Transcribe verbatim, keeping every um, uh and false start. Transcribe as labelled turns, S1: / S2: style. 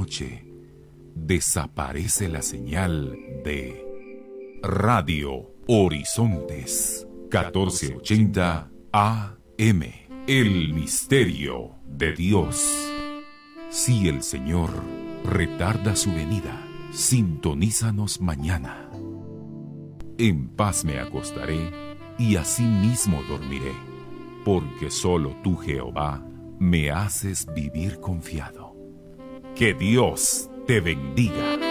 S1: noche desaparece la señal de Radio Horizontes catorce ochenta A M. El misterio de Dios. Si el Señor retarda su venida, sintonízanos mañana. En paz me acostaré y asimismo dormiré, porque solo tú, Jehová, me haces vivir confiado. Que Dios te bendiga.